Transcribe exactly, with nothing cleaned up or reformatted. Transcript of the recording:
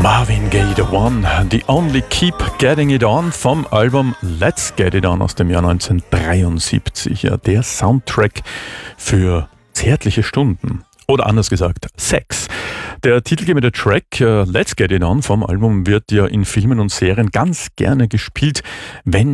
Marvin Gaye, The One, The Only Keep Getting It On vom Album Let's Get It On aus dem Jahr neunzehnhundertdreiundsiebzig. Ja, der Soundtrack für zärtliche Stunden. Oder anders gesagt, Sex. Der titelgebende Track uh, Let's Get It On vom Album wird ja in Filmen und Serien ganz gerne gespielt, wenn